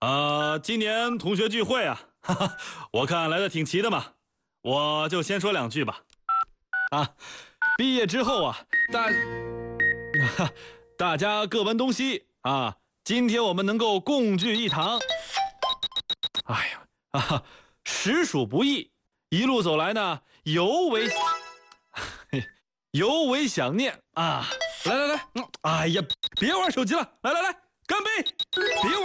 今年同学聚会啊，哈哈，我看来的挺齐的嘛，我就先说两句吧。毕业之后啊，大家各奔东西啊，今天我们能够共聚一堂，哎呀实属不易，一路走来呢，尤为想念啊！来，哎呀，别玩手机了，来，干杯！别玩。